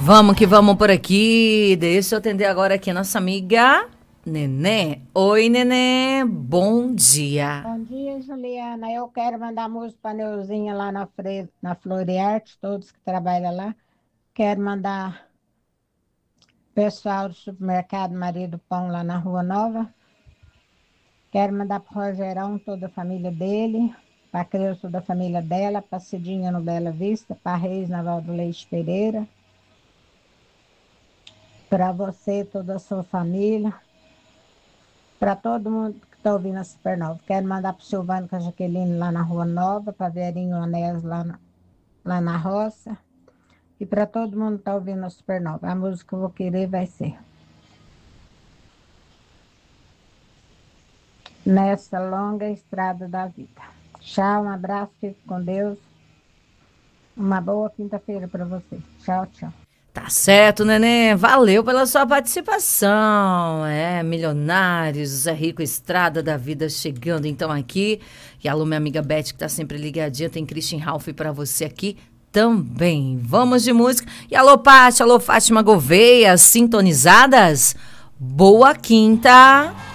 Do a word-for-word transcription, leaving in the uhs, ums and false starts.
Vamos que vamos por aqui. Deixa eu atender agora aqui a nossa amiga Nenê. Oi, Nenê. Bom dia. Bom dia, Juliana. Eu quero mandar música para Neuzinha lá na, Fre... na Florearte, todos que trabalham lá. Quero mandar pessoal do supermercado Maria do Pão lá na Rua Nova. Quero mandar para o Rogerão, toda a família dele, para a Creuza, toda a família dela, para a Cidinha no Bela Vista, para a Reis na Valdo Leite Pereira, para você, toda a sua família, para todo mundo que está ouvindo a Supernova. Quero mandar para o Silvano com a Jaqueline lá na Rua Nova, para a Verinho Onés lá na, lá na roça. E para todo mundo que está ouvindo a Supernova. A música que eu vou querer vai ser Nessa Longa Estrada da Vida. Tchau, um abraço, fique com Deus. Uma boa quinta-feira para você. Tchau, tchau. Tá certo, Nenê. Valeu pela sua participação. É, Milionários, Zé Rico, Estrada da Vida chegando então aqui. E alô, minha amiga Beth, que tá sempre ligadinha. Tem Christian Ralph para você aqui também. Vamos de música. E alô, Paty, alô, Fátima Gouveia, sintonizadas? Boa quinta!